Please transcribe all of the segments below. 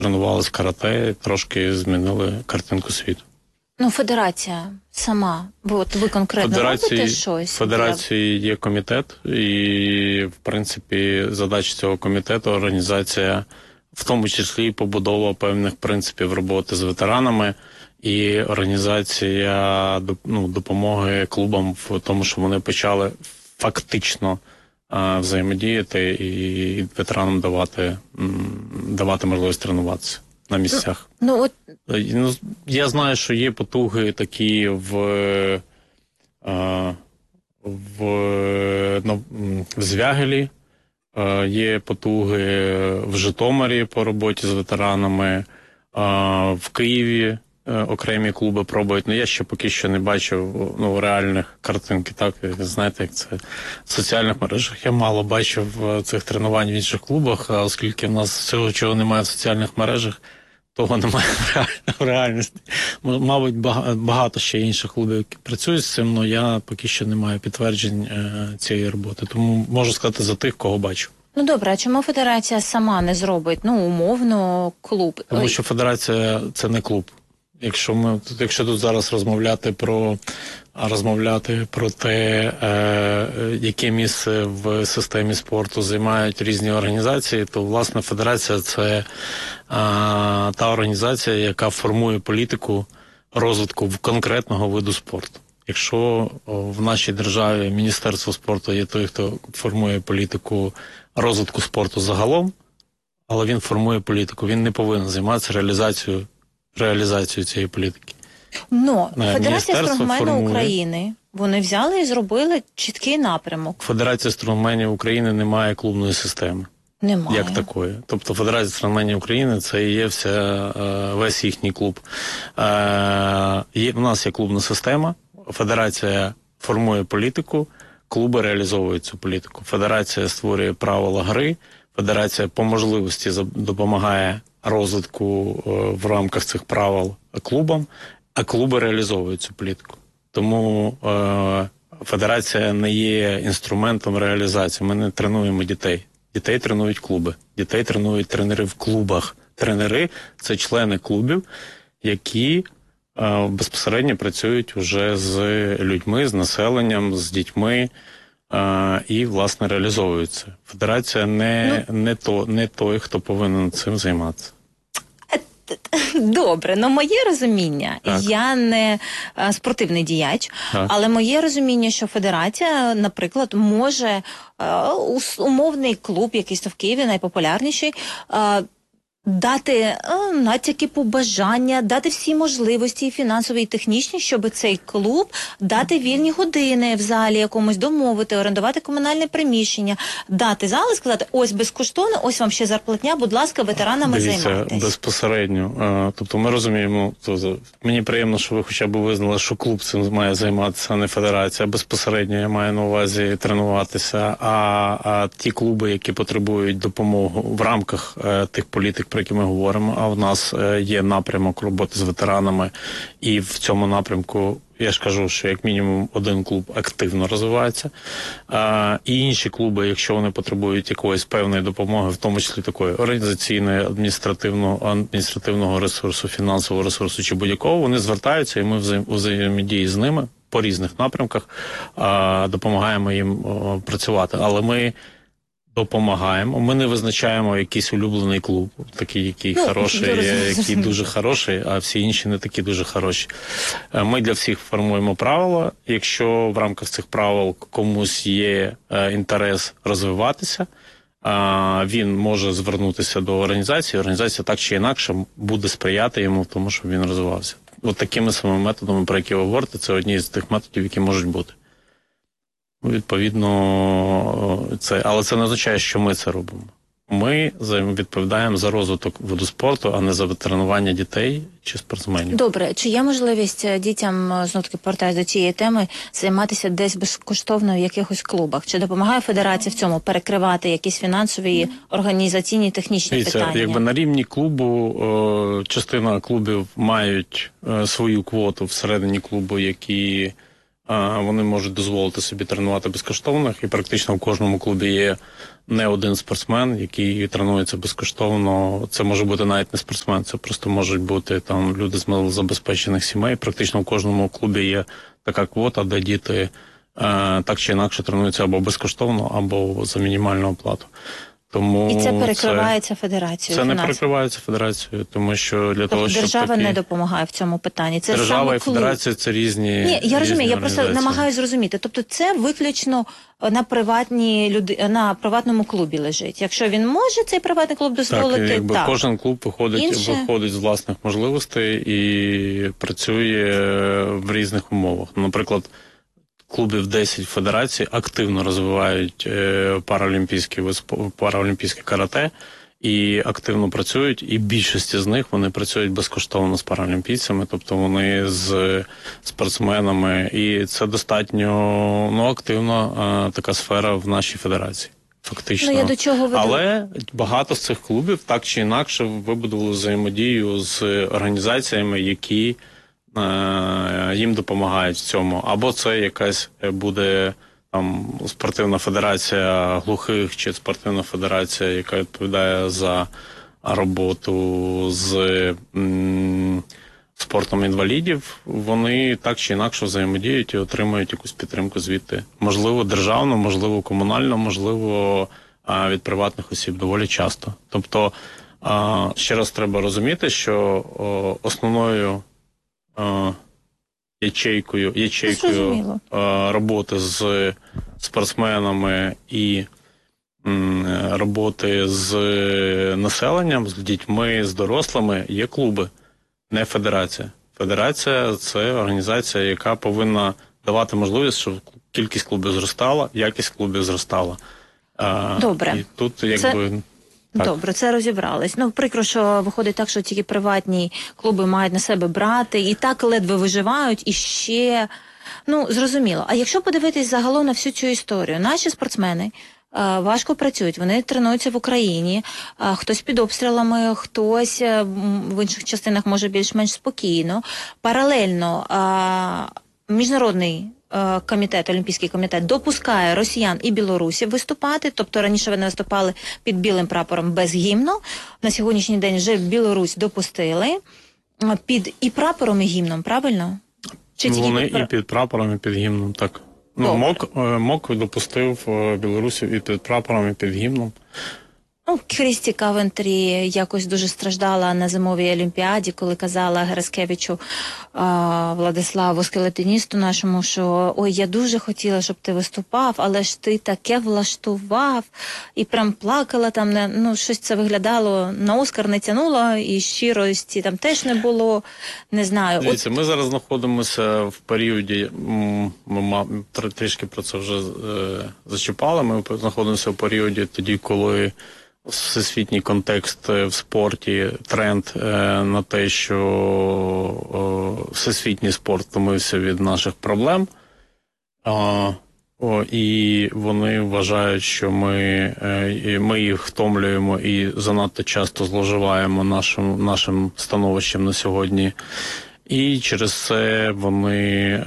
тренувалися карате, трошки змінили картинку світу. Ну, федерація сама, ви конкретно робите щось? В федерації є комітет, і, в принципі, задача цього комітету – організація, в тому числі побудова певних принципів роботи з ветеранами і організація допомоги клубам в тому, що вони почали фактично взаємодіяти і ветеранам давати можливість тренуватися на місцях. Я знаю, що є потуги такі в Звягелі, є потуги в Житомирі по роботі з ветеранами, в Києві окремі клуби пробують. Я ще поки що не бачив реальних картинки, так, знаєте, як це в соціальних мережах. Я мало бачив цих тренувань в інших клубах, а оскільки в нас цього, чого немає в соціальних мережах, того немає в реальності. Мабуть, багато ще інших клубів, які працюють з цим, але я поки що не маю підтверджень цієї роботи. Тому можу сказати за тих, кого бачу. Ну добре, а чому федерація сама не зробить, умовно, клуб? Тому що федерація – це не клуб. Якщо тут зараз розмовляти про те, яке місце в системі спорту займають різні організації, то, власне, федерація – це та організація, яка формує політику розвитку конкретного виду спорту. Якщо в нашій державі Міністерство спорту є той, хто формує політику розвитку спорту загалом, але він формує політику, він не повинен займатися реалізацією цієї політики. Федерація стронгмену України, вони взяли і зробили чіткий напрямок. Федерація стронгменів України не має клубної системи. Немає. Як такої. Тобто Федерація стронгменів України – це і є весь їхній клуб. У нас є клубна система, федерація формує політику, клуби реалізовують цю політику. Федерація створює правила гри, федерація по можливості допомагає розвитку в рамках цих правил клубам, а клуби реалізовують цю політику. Тому федерація не є інструментом реалізації. Ми не тренуємо дітей. Дітей тренують клуби. Дітей тренують тренери в клубах. Тренери – це члени клубів, які безпосередньо працюють вже з людьми, з населенням, з дітьми і, власне, реалізовуються. Федерація не той, хто повинен цим займатися. Добре, моє розуміння, я не спортивний діяч, але моє розуміння, що федерація, наприклад, може умовний клуб, якийсь в Києві, найпопулярніший, дати натяки, побажання, дати всі можливості і фінансові, і технічні, щоб цей клуб дати вільні години в залі якомусь, домовити, орендувати комунальне приміщення, дати зал і сказати, ось безкоштовно, ось вам ще зарплатня, будь ласка, ветеранами займайтесь. Дивіться, безпосередньо. Тобто ми розуміємо, мені приємно, що ви хоча б визнали, що клуб цим має займатися, а не федерація. Безпосередньо я маю на увазі тренуватися, а ті клуби, які потребують допомоги в рамках тих політик, про які ми говоримо, а в нас є напрямок роботи з ветеранами, і в цьому напрямку, я ж кажу, що як мінімум один клуб активно розвивається, і інші клуби, якщо вони потребують якоїсь певної допомоги, в тому числі такої організаційної, адміністративного ресурсу, фінансового ресурсу чи будь-якого, вони звертаються, і ми взаємодії з ними по різних напрямках допомагаємо їм працювати. Але ми допомагаємо. Ми не визначаємо якийсь улюблений клуб, такий, який хороший, який дуже хороший, а всі інші не такі дуже хороші. Ми для всіх формуємо правила. Якщо в рамках цих правил комусь є інтерес розвиватися, він може звернутися до організації. Організація так чи інакше буде сприяти йому в тому, щоб він розвивався. От такими самими методами, про які ви говорите, це одні з тих методів, які можуть бути. Відповідно, але це не означає, що ми це робимо. Ми відповідаємо за розвиток виду спорту, а не за тренування дітей чи спортсменів. Добре, чи є можливість дітям, знов-таки повертаюсь до цієї теми, займатися десь безкоштовно в якихось клубах? Чи допомагає федерація в цьому перекривати якісь фінансові, організаційні, технічні питання? Якби на рівні клубу, частина клубів мають свою квоту всередині клубу, які вони можуть дозволити собі тренувати безкоштовно, і практично в кожному клубі є не один спортсмен, який тренується безкоштовно. Це може бути навіть не спортсмен, це просто можуть бути там люди з малозабезпечених сімей. Практично в кожному клубі є така квота, де діти так чи інакше тренуються або безкоштовно, або за мінімальну оплату. Тому і це перекривається федерацією? Це не перекривається федерацією, тому що для того, щоб держава не допомагає в цьому питанні? Це держава саме і федерація – це різні. Ні, я розумію, я просто намагаюся зрозуміти. Тобто це виключно на приватному клубі лежить. Якщо він може цей приватний клуб дозволити, так. Кожен клуб виходить з власних можливостей і працює в різних умовах. Наприклад, клубів 10 федерацій активно розвивають паралімпійське карате і активно працюють, і більшості з них вони працюють безкоштовно з паралімпійцями, тобто вони з спортсменами, і це достатньо активна така сфера в нашій федерації. Фактично. Я до чого веду? Але багато з цих клубів так чи інакше вибудували взаємодію з організаціями, які їм допомагають в цьому. Або це якась буде там спортивна федерація глухих, чи спортивна федерація, яка відповідає за роботу з спортом інвалідів. Вони так чи інакше взаємодіють і отримують якусь підтримку звідти. Можливо, державну, можливо, комунальну, можливо, від приватних осіб доволі часто. Тобто, ще раз треба розуміти, що основною ячейкою роботи з спортсменами і роботи з населенням, з дітьми, з дорослими є клуби, не федерація. Федерація – це організація, яка повинна давати можливість, щоб кількість клубів зростала, якість клубів зростала. Добре. І тут якби... Так. Добре, це розібрались. Прикро, що виходить так, що тільки приватні клуби мають на себе брати, і так ледве виживають, і ще... зрозуміло. А якщо подивитись загалом на всю цю історію, наші спортсмени важко працюють, вони тренуються в Україні, хтось під обстрілами, хтось в інших частинах може більш-менш спокійно. Паралельно міжнародний комітет, Олімпійський комітет допускає росіян і білорусів виступати, тобто раніше вони виступали під білим прапором без гімну, на сьогоднішній день вже Білорусь допустили під і прапором, і гімном, правильно? Вони і під прапором, і під гімном, так. МОК допустив білорусів і під прапором, і під гімном. Крісті Кавентрі якось дуже страждала на зимовій олімпіаді, коли казала Гераскевичу Владиславу, скелетоністу нашому, що «Ой, я дуже хотіла, щоб ти виступав, але ж ти таке влаштував». І прям плакала там, щось це виглядало, на Оскар не тянуло, і щирості там теж не було, не знаю. Дивіться, ми зараз знаходимося в періоді, ми трішки про це вже зачіпали, ми знаходимося в періоді тоді, коли всесвітній контекст в спорті, тренд на те, що всесвітній спорт втомився від наших проблем. І вони вважають, що ми їх втомлюємо і занадто часто зловживаємо нашим становищем на сьогодні. І через це вони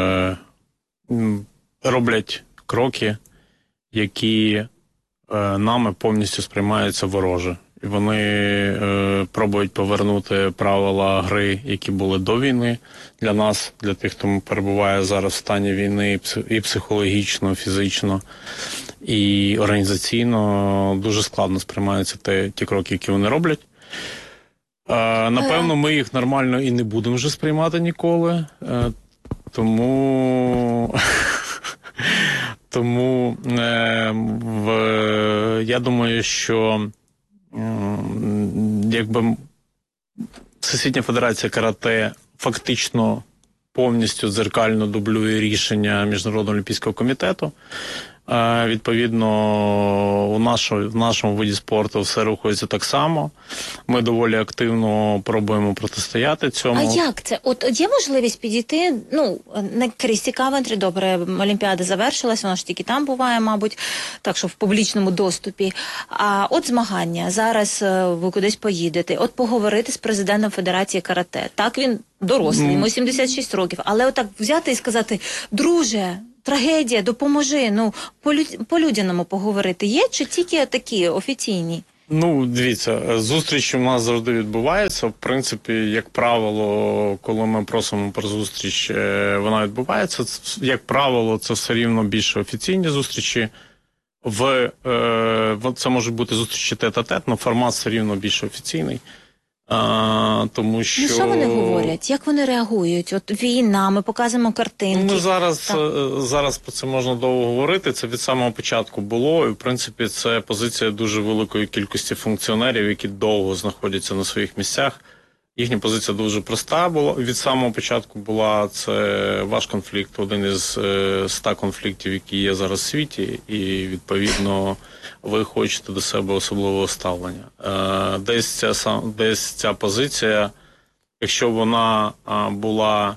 роблять кроки, які нами повністю сприймаються вороже. І вони пробують повернути правила гри, які були до війни для нас, для тих, хто перебуває зараз в стані війни і психологічно, фізично, і організаційно дуже складно сприймаються ті кроки, які вони роблять. Напевно, ми їх нормально і не будемо вже сприймати ніколи, тому я думаю, що якби Всесвітня федерація карате фактично повністю дзеркально дублює рішення Міжнародного олімпійського комітету, Відповідно, в нашому виді спорту все рухається так само. Ми доволі активно пробуємо протистояти цьому. А як це? От є можливість підійти, на Крісті Кавентрі, добре, Олімпіада завершилась, вона ж тільки там буває, мабуть, так що в публічному доступі. А от змагання, зараз ви кудись поїдете, от поговорити з президентом Федерації карате. Так, він дорослий, йому 76 років, але отак взяти і сказати: друже, трагедія, допоможи, по-людяному поговорити є, чи тільки такі офіційні? Дивіться, зустрічі у нас завжди відбуваються. В принципі, як правило, коли ми просимо про зустріч, вона відбувається. Як правило, це все рівно більше офіційні зустрічі. Це можуть бути зустрічі тет-а-тет, але формат все рівно більше офіційний. Тому що... Що вони говорять? Як вони реагують? От війна, ми показуємо картинки. Зараз про це можна довго говорити. Це від самого початку було. І, в принципі, це позиція дуже великої кількості функціонерів, які довго знаходяться на своїх місцях. Їхня позиція дуже проста була. Від самого початку була це ваш конфлікт, один із 100 конфліктів, які є зараз в світі. І, відповідно, ви хочете до себе особливого ставлення. Десь ця позиція, якщо вона була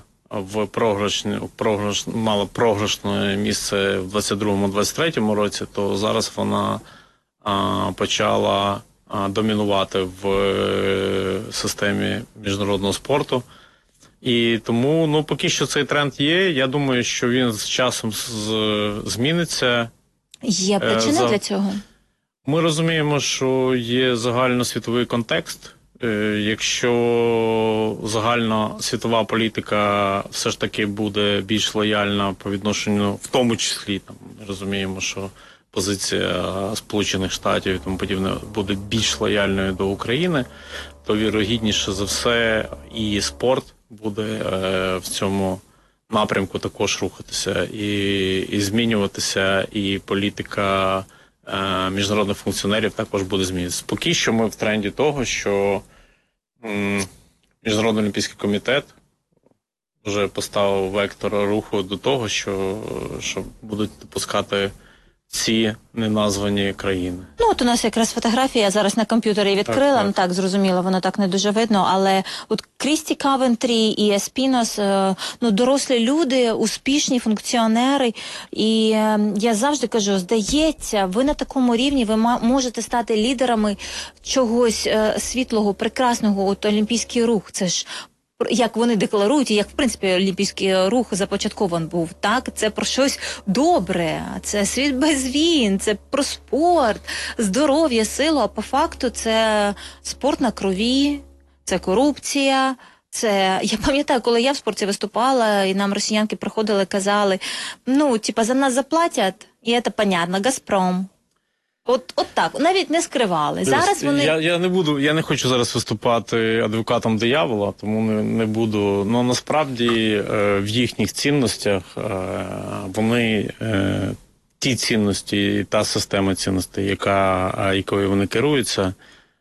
мала програшне місце в 22-23 році, то зараз вона почала домінувати в системі міжнародного спорту. І тому, поки що цей тренд є. Я думаю, що він з часом зміниться. Є причини для цього? Ми розуміємо, що є загальносвітовий контекст. Якщо загальна світова політика все ж таки буде більш лояльна по відношенню, в тому числі, ми розуміємо, що позиція Сполучених Штатів і тому подібне буде більш лояльною до України, то вірогідніше за все і спорт буде в цьому напрямку також рухатися і змінюватися, і політика міжнародних функціонерів також буде змінюватися. Поки що ми в тренді того, що Міжнародний олімпійський комітет вже поставив вектор руху до того, що будуть допускати ці неназвані країни. От у нас якраз фотографія, я зараз на комп'ютері відкрила, так, зрозуміло, воно так не дуже видно, але от Крісті Кавентрі і Еспінос, дорослі люди, успішні функціонери, і я завжди кажу, здається, ви на такому рівні, ви можете стати лідерами чогось світлого, прекрасного, от олімпійський рух, це ж як вони декларують, і як, в принципі, олімпійський рух започаткований був, так? Це про щось добре, це світ без війн, це про спорт, здоров'я, силу, а по факту це спорт на крові, це корупція, це... Я пам'ятаю, коли я в спорті виступала, і нам росіянки приходили, казали, за нас заплатять, і це понятно, Газпром. От так, навіть не скривали. Зараз вони... Я не хочу зараз виступати адвокатом диявола, тому не буду. Но насправді в їхніх цінностях вони, ті цінності, та система цінностей, якою вони керуються,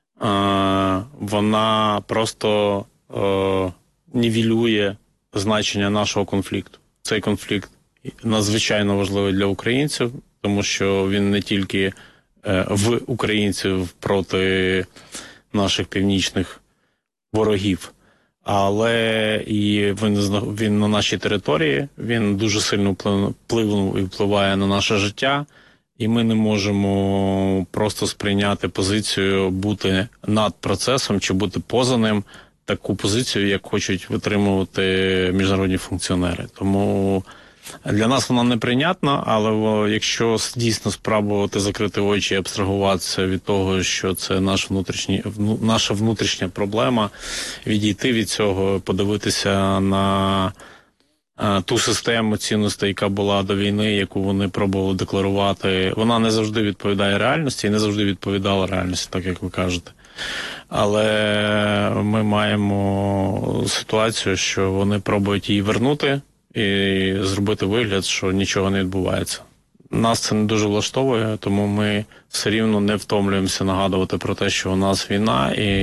вона просто нівелює значення нашого конфлікту. Цей конфлікт надзвичайно важливий для українців, тому що він не тільки в українців проти наших північних ворогів, але і він на нашій території, він дуже сильно впливнув і впливає на наше життя, і ми не можемо просто сприйняти позицію бути над процесом чи бути поза ним, таку позицію, як хочуть витримувати міжнародні функціонери. Тому для нас вона неприйнятна, але якщо дійсно спробувати закрити очі і абстрагуватися від того, що це наша внутрішня проблема, відійти від цього, подивитися на ту систему цінностей, яка була до війни, яку вони пробували декларувати, вона не завжди відповідає реальності і не завжди відповідала реальності, так як ви кажете. Але ми маємо ситуацію, що вони пробують її вернути і зробити вигляд, що нічого не відбувається. Нас це не дуже влаштовує, тому ми все рівно не втомлюємося нагадувати про те, що у нас війна, і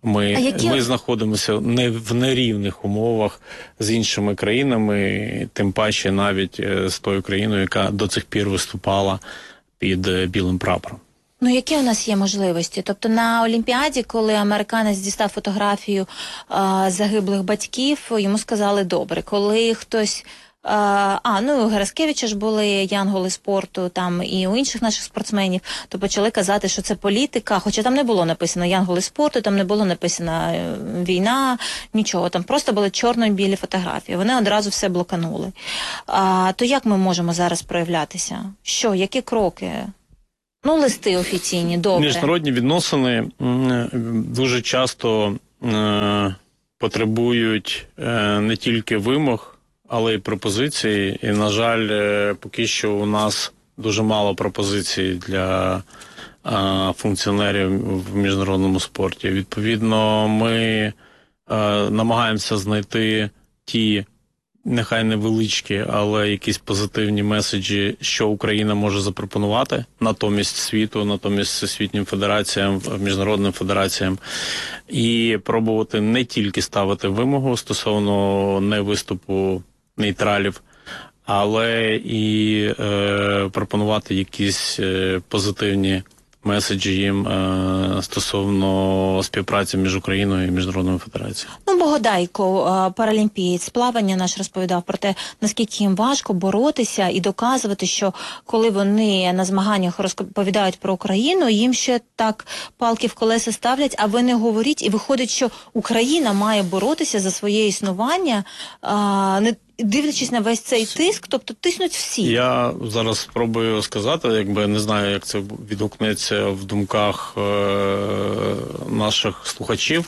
Ми знаходимося не в нерівних умовах з іншими країнами, тим паче навіть з тою країною, яка до цих пір виступала під білим прапором. Ну, які у нас є можливості? Тобто на Олімпіаді, коли американець дістав фотографію загиблих батьків, йому сказали добре. Коли хтось... у Гераскевича ж були янголи спорту, там і у інших наших спортсменів, то почали казати, що це політика, хоча там не було написано янголи спорту, там не було написано війна, нічого, там просто були чорно-білі фотографії, вони одразу все блоканули. То як ми можемо зараз проявлятися? Що, які кроки? Ну, листи офіційні, добре. Міжнародні відносини дуже часто потребують не тільки вимог, але й пропозицій. І, на жаль, поки що у нас дуже мало пропозицій для функціонерів в міжнародному спорті. Відповідно, ми намагаємося знайти ті, нехай невеличкі, але якісь позитивні меседжі, що Україна може запропонувати натомість світу, натомість всесвітнім федераціям, міжнародним федераціям, і пробувати не тільки ставити вимогу стосовно невиступу нейтралів, але і пропонувати якісь позитивні меседжі їм стосовно співпраці між Україною і Міжнародною федерацією. Ну, Богодайко, паралімпієць, плавання наш розповідав про те, наскільки їм важко боротися і доказувати, що коли вони на змаганнях розповідають про Україну, їм ще так палки в колеса ставлять, а ви не говоріть. І виходить, що Україна має боротися за своє існування, не дивлячись на весь цей тиск, тобто тиснуть всі. Я зараз спробую сказати, якби не знаю, як це відгукнеться в думках наших слухачів,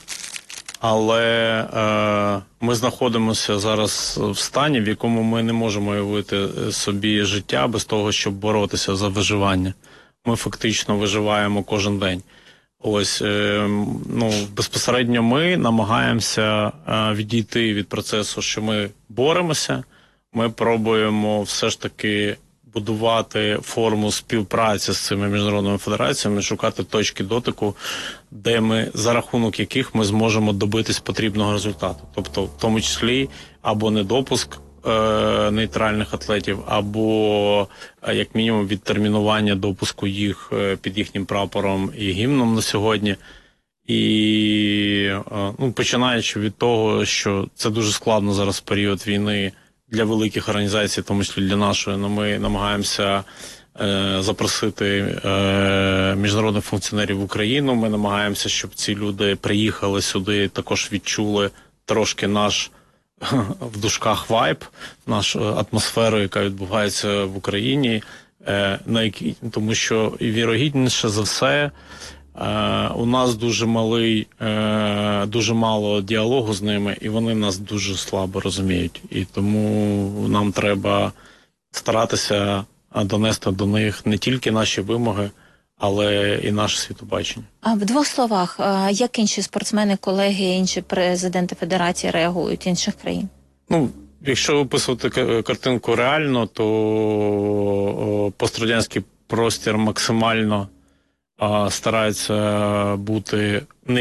але ми знаходимося зараз в стані, в якому ми не можемо уявити собі життя без того, щоб боротися за виживання. Ми фактично виживаємо кожен день. Ось, безпосередньо ми намагаємося відійти від процесу, що ми боремося, ми пробуємо все ж таки будувати форму співпраці з цими міжнародними федераціями, шукати точки дотику, де ми, за рахунок яких ми зможемо добитись потрібного результату. Тобто, в тому числі, або недопуск нейтральних атлетів, або, як мінімум, відтермінування допуску їх під їхнім прапором і гімном на сьогодні. І починаючи від того, що це дуже складно зараз в період війни для великих організацій, в тому числі для нашої, ми намагаємося запросити міжнародних функціонерів в Україну, ми намагаємося, щоб ці люди приїхали сюди, також відчули трошки наш в дужках вайб, нашу атмосферу, яка відбувається в Україні, тому що вірогідніше за все у нас дуже мало діалогу з ними, і вони нас дуже слабо розуміють. І тому нам треба старатися донести до них не тільки наші вимоги, але і наше світобачення. А в двох словах, як інші спортсмени, колеги, інші президенти федерації реагують інших країн? Якщо описувати картинку реально, то пострадянський простір максимально старається бути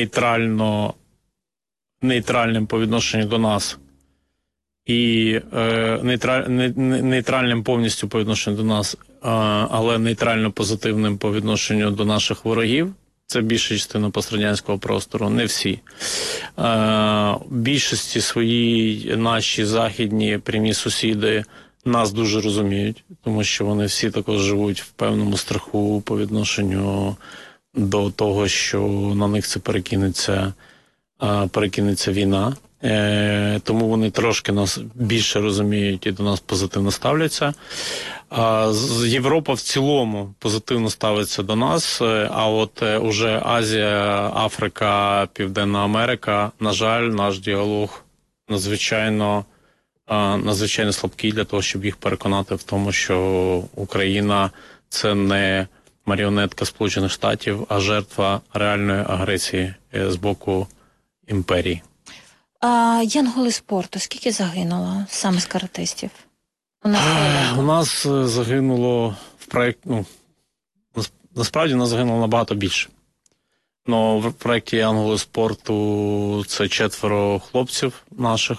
нейтральним по відношенню до нас. І нейтральним повністю по відношенню до нас, але нейтрально позитивним по відношенню до наших ворогів. Це більша частина пострадянського простору, не всі. Більшості своїй наші західні прямі сусіди нас дуже розуміють, тому що вони всі також живуть в певному страху по відношенню до того, що на них це перекинеться війна. Тому вони трошки нас більше розуміють і до нас позитивно ставляться. Європа в цілому позитивно ставиться до нас, а от уже Азія, Африка, Південна Америка, на жаль, наш діалог надзвичайно слабкий для того, щоб їх переконати в тому, що Україна – це не маріонетка Сполучених Штатів, а жертва реальної агресії з боку імперії. Янголи спорту, скільки загинуло саме з каратистів? У нас загинуло насправді нас загинуло набагато більше. Ну, в проєкті «Янголи спорту» це 4 хлопців наших.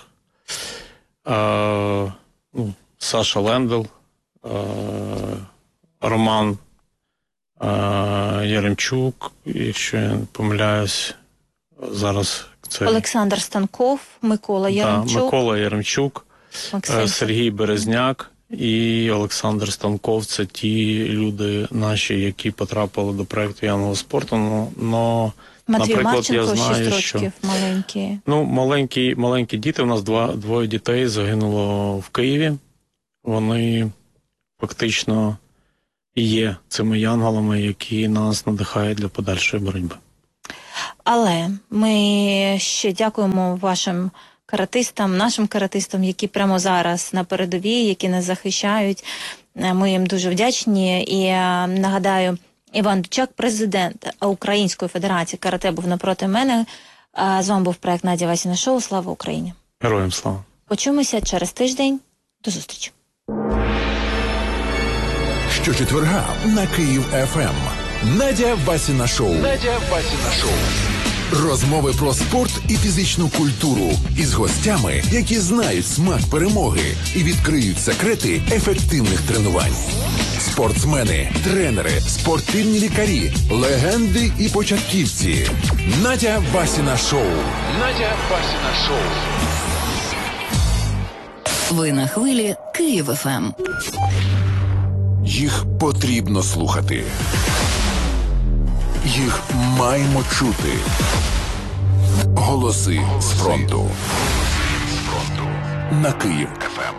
Саша Лендл, Роман Яремчук, якщо я не помиляюсь, зараз це... Олександр Станков, Микола Яремчук. Да, Микола Яремчук, Максим. Сергій Березняк і Олександр Станков. Це ті люди наші, які потрапили до проєкту «Янголи спорту». Матвій Наприклад, Марченко, я знаю, 6 років, маленькі. Ну, маленькі діти. У нас двоє дітей загинуло в Києві. Вони фактично і є цими янголами, які нас надихають для подальшої боротьби. Але ми ще дякуємо вашим каратистам, нашим каратистам, які прямо зараз на передовій, які нас захищають. Ми їм дуже вдячні. І нагадаю, Іван Дучак, президент Української федерації карате, був напроти мене. З вами був проект Надя Васіна Шоу. Слава Україні! Героям слава! Почуємося через тиждень. До зустрічі! Щочетверга на Київ ФМ. Надя Васіна Шоу. Розмови про спорт і фізичну культуру із гостями, які знають смак перемоги і відкриють секрети ефективних тренувань. Спортсмени, тренери, спортивні лікарі, легенди і початківці. Надя Васіна Шоу. Ви на хвилі Київ ФМ. Їх потрібно слухати. Їх маємо чути. Голоси з фронту. На Київ ФМ.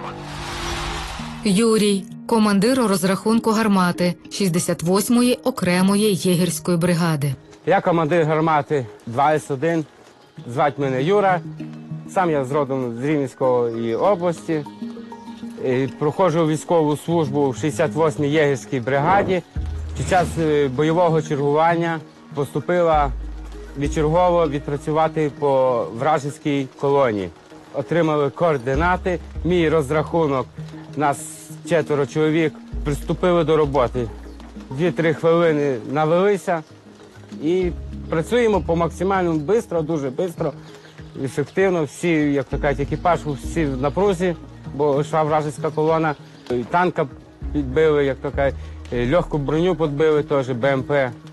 Юрій, командир розрахунку гармати 68-ї окремої єгерської бригади. Я командир гармати 2С1, звать мене Юра. Сам я родом з Рівненської області. Проходжу військову службу в 68-й єгерській бригаді. Під час бойового чергування поступила відчергово відпрацювати по вражеській колонії. Отримали координати, мій розрахунок, нас 4 чоловік, приступили до роботи. 2-3 хвилини навелися і працюємо по максимально швидко, дуже швидко, ефективно. Всі, як то кажуть, екіпаж, всі в напрузі, бо йшла вражеська колона. Танка підбили, як то кажуть, легку броню підбили теж, БМП.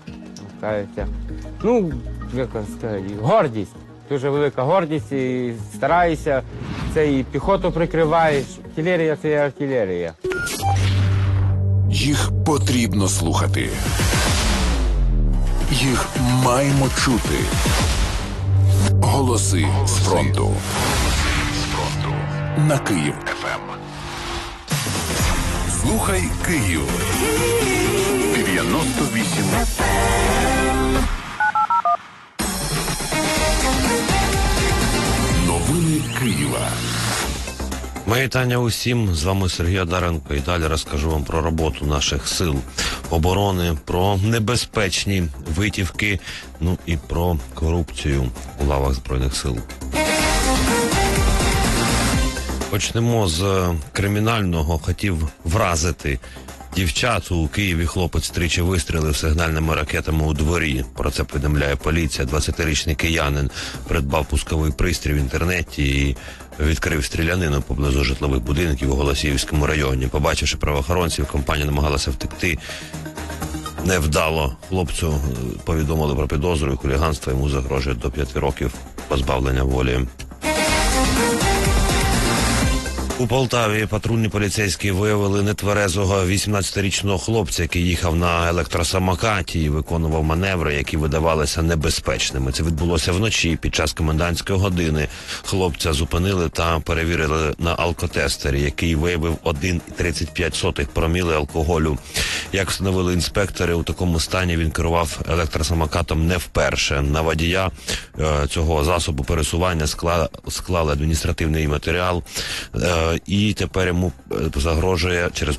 Ну, як сказати, гордість, дуже велика гордість, і стараюся, це і піхоту прикриваєш, артилерія – це артилерія. Їх потрібно слухати. Їх маємо чути. Голоси з фронту. На Київ ФМ. Слухай Київ. 98 Новини Києва. Мої вітання усім. З вами Сергій Одаренко. І далі розкажу вам про роботу наших сил оборони, про небезпечні витівки, ну і про корупцію у лавах Збройних сил. Почнемо з кримінального. Хотів вразити дівчат. У Києві хлопець тричі вистрілив сигнальними ракетами у дворі. Про це повідомляє поліція. 20-річний киянин придбав пусковий пристрій в інтернеті і відкрив стрілянину поблизу житлових будинків у Голосіївському районі. Побачивши правоохоронців, компанія намагалася втекти. Невдало. Хлопцю повідомили про підозру і хуліганство. Йому загрожує до 5 років позбавлення волі. У Полтаві патрульні поліцейські виявили нетверезого 18-річного хлопця, який їхав на електросамокаті і виконував маневри, які видавалися небезпечними. Це відбулося вночі під час комендантської години. Хлопця зупинили та перевірили на алкотестері, який виявив 1,35 проміли алкоголю. Як встановили інспектори, у такому стані він керував електросамокатом не вперше. На водія цього засобу пересування склали адміністративний матеріал, і тепер йому загрожує через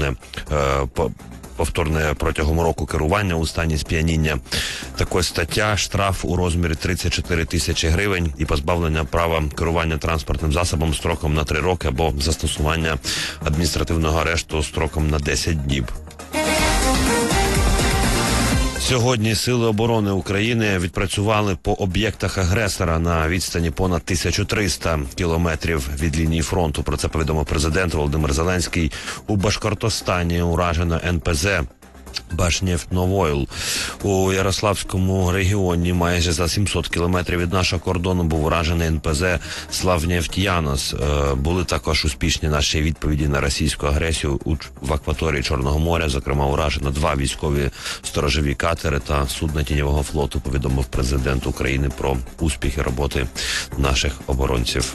повторне протягом року керування у стані сп'яніння. Також стаття, штраф у розмірі 34 тисячі гривень і позбавлення права керування транспортним засобом строком на 3 роки або застосування адміністративного арешту строком на 10 діб. Сьогодні Сили оборони України відпрацювали по об'єктах агресора на відстані понад 1300 кілометрів від лінії фронту. Про це повідомив президент Володимир Зеленський. У Башкортостані уражено НПЗ Башнефтновойл. У Ярославському регіоні майже за 700 кілометрів від нашого кордону був уражений НПЗ Славнефтянос. Були також успішні наші відповіді на російську агресію в акваторії Чорного моря. Зокрема, уражено 2 військові сторожові катери та судна тіньового флоту, повідомив президент України про успіхи роботи наших оборонців.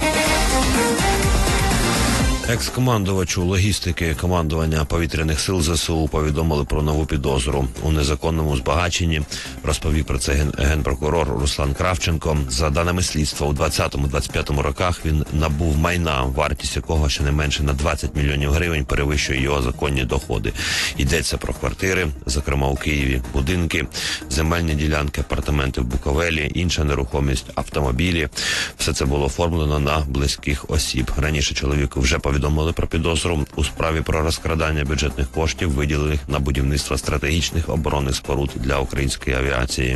Екс-командувачу логістики командування повітряних сил ЗСУ повідомили про нову підозру у незаконному збагаченні. Розповів про це генпрокурор Руслан Кравченко. За даними слідства, у 2020-2025 роках він набув майна, вартість якого щонайменше на 20 мільйонів гривень перевищує його законні доходи. Йдеться про квартири, зокрема у Києві, будинки, земельні ділянки, апартаменти в Буковелі, інша нерухомість, автомобілі. Все це було оформлено на близьких осіб. Раніше чоловіку вже повідомили про підозру у справі про розкрадання бюджетних коштів, виділених на будівництво стратегічних оборонних споруд для української авіації.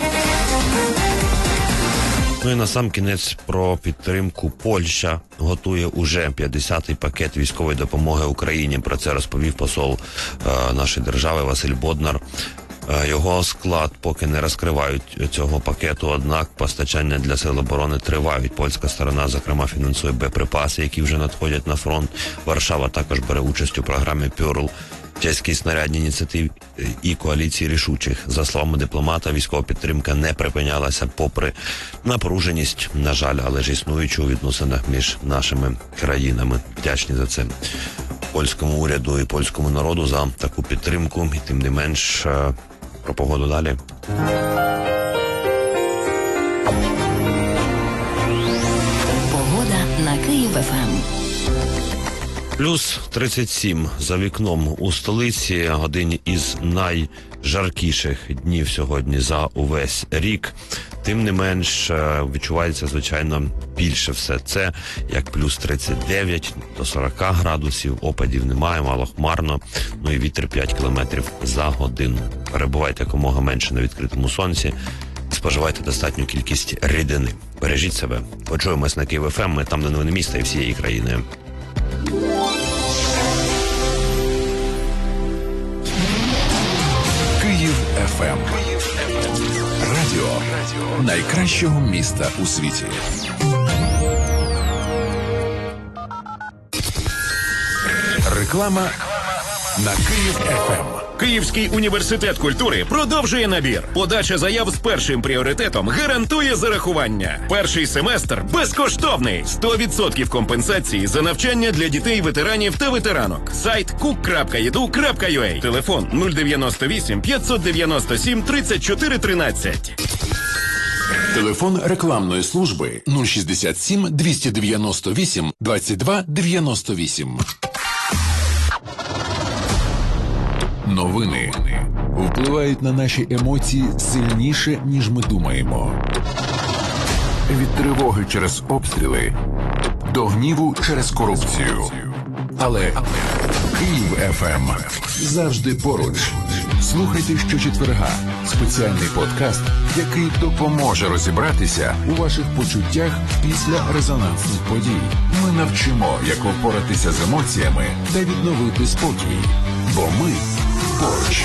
Ну і насамкінець про підтримку. Польща готує уже 50-й пакет військової допомоги Україні. Про це розповів посол нашої держави Василь Боднар. Його склад поки не розкривають цього пакету, однак постачання для сил оборони тривають. Польська сторона, зокрема, фінансує боєприпаси, які вже надходять на фронт. Варшава також бере участь у програмі «Пюрл», чеській снарядній ініціативі і коаліції рішучих. За словами дипломата, військова підтримка не припинялася попри напруженість, на жаль, але ж існуючу у відносинах між нашими країнами. Вдячні за це польському уряду і польському народу за таку підтримку. І тим не менш, про погоду далі. Погода на Київ-ФМ. Плюс 37 за вікном у столиці. Один із найжаркіших днів сьогодні за увесь рік. Тим не менш, відчувається, звичайно, більше все це, як плюс 39 до 40 градусів, опадів немає, мало хмарно, ну і вітер 5 кілометрів за годину. Перебувайте якомога менше на відкритому сонці, споживайте достатню кількість рідини. Бережіть себе. Почуємось на Київ-ФМ, ми там, де новини міста і всієї країни. Київ ФМ. Радіо найкращого міста у світі. Реклама на Київ ФМ. Київський університет культури продовжує набір. Подача заяв з першим пріоритетом гарантує зарахування. Перший семестр безкоштовний. 100% компенсації за навчання для дітей, ветеранів та ветеранок. Сайт cook.edu.ua. Телефон 098 597 34 13. Телефон рекламної служби 067 298 22 98. Новини впливають на наші емоції сильніше, ніж ми думаємо. Від тривоги через обстріли до гніву через корупцію. Але Київ ФМ завжди поруч. Слухайте щочетверга спеціальний подкаст, який допоможе розібратися у ваших почуттях після резонансних подій. Ми навчимо, як впоратися з емоціями та відновити спокій. Бо ми поруч.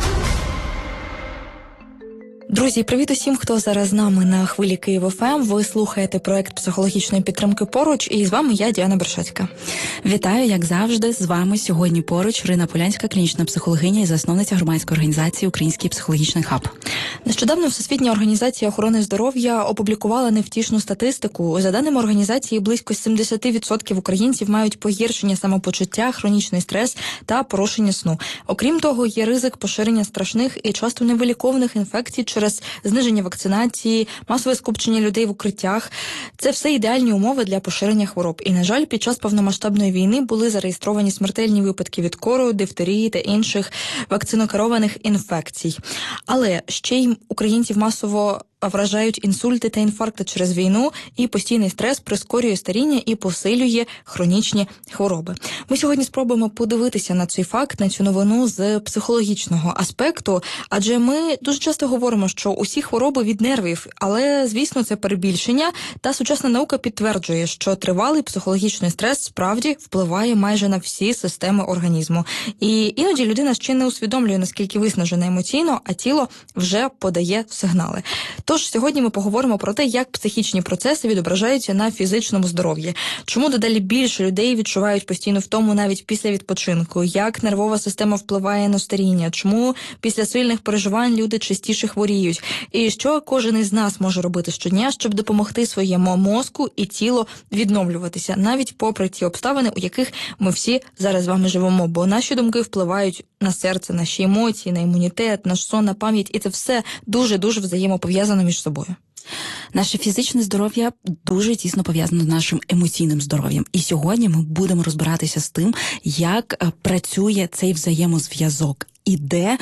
Друзі, привіт усім, хто зараз з нами на хвилі Київ ФМ. Ви слухаєте проект психологічної підтримки «Поруч», і з вами я, Діана Бершацька. Вітаю, як завжди, з вами сьогодні поруч Ірина Полянська, клінічна психологиня і засновниця громадської організації «Український психологічний хаб». Нещодавно Всесвітня організація охорони здоров'я опублікувала невтішну статистику. За даними організації, близько 70% українців мають погіршення самопочуття, хронічний стрес та порушення сну. Окрім того, є ризик поширення страшних і часто невиліковних інфекцій через зниження вакцинації, масове скупчення людей в укриттях. Це все ідеальні умови для поширення хвороб. І, на жаль, під час повномасштабної війни були зареєстровані смертельні випадки від кору, дифтерії та інших вакцинокерованих інфекцій. Але ще й українців масово вражають інсульти та інфаркти через війну, і постійний стрес прискорює старіння і посилює хронічні хвороби. Ми сьогодні спробуємо подивитися на цей факт, на цю новину з психологічного аспекту, адже ми дуже часто говоримо, що усі хвороби від нервів, але, звісно, це перебільшення, та сучасна наука підтверджує, що тривалий психологічний стрес справді впливає майже на всі системи організму. І іноді людина ще не усвідомлює, наскільки виснажена емоційно, а тіло вже подає сигнали. Тож сьогодні ми поговоримо про те, як психічні процеси відображаються на фізичному здоров'ї. Чому дедалі більше людей відчувають постійну втому навіть після відпочинку? Як нервова система впливає на старіння? Чому після сильних переживань люди частіше хворіють? І що кожен із нас може робити щодня, щоб допомогти своєму мозку і тілу відновлюватися, навіть попри ті обставини, у яких ми всі зараз з вами живемо? Бо наші думки впливають на серце, наші емоції, на імунітет, наш сон, на пам'ять, і це все дуже-дуже взаємопов'язано між собою. Наше фізичне здоров'я дуже тісно пов'язано з нашим емоційним здоров'ям. І сьогодні ми будемо розбиратися з тим, як працює цей взаємозв'язок. І де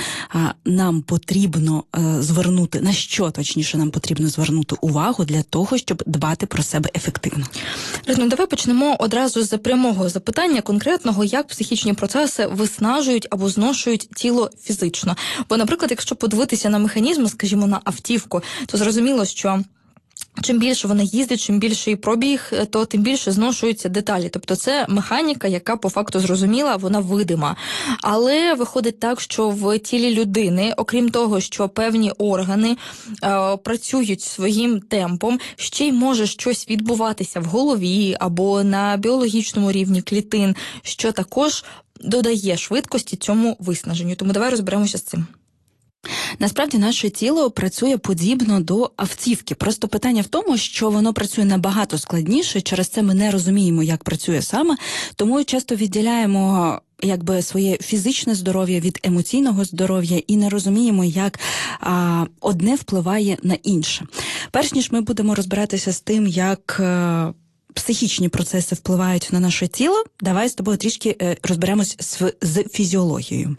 нам потрібно звернути, на що, точніше, нам потрібно звернути увагу для того, щоб дбати про себе ефективно. Давай почнемо одразу з прямого запитання, конкретного, як психічні процеси виснажують або зношують тіло фізично. Бо, наприклад, якщо подивитися на механізм, скажімо, на автівку, то зрозуміло, що чим більше вона їздить, чим більший пробіг, то тим більше зношуються деталі. Тобто це механіка, яка по факту зрозуміла, вона видима. Але виходить так, що в тілі людини, окрім того, що певні органи працюють своїм темпом, ще й може щось відбуватися в голові або на біологічному рівні клітин, що також додає швидкості цьому виснаженню. Тому давай розберемося з цим. Насправді наше тіло працює подібно до автівки. Просто питання в тому, що воно працює набагато складніше, через це ми не розуміємо, як працює саме, тому часто відділяємо своє фізичне здоров'я від емоційного здоров'я і не розуміємо, як одне впливає на інше. Перш ніж ми будемо розбиратися з тим, як психічні процеси впливають на наше тіло, давай з тобою трішки розберемось з фізіологією.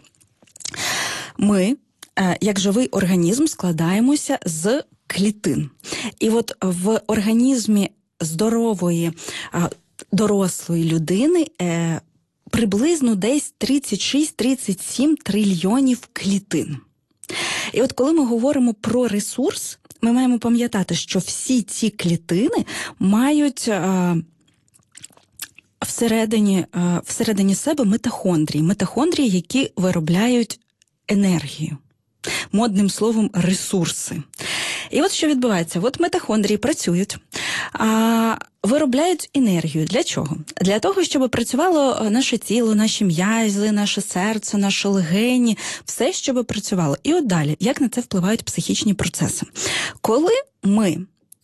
Ми, як живий організм, складаємося з клітин. І от в організмі здорової, дорослої людини приблизно десь 36-37 трильйонів клітин. І от коли ми говоримо про ресурс, ми маємо пам'ятати, що всі ці клітини мають всередині себе митохондрії, які виробляють енергію. Модним словом, ресурси. І от що відбувається? От митохондрії працюють, виробляють енергію. Для чого? Для того, щоб працювало наше тіло, наші м'язи, наше серце, наші легені, все, щоб працювало. І от далі, як на це впливають психічні процеси? Коли ми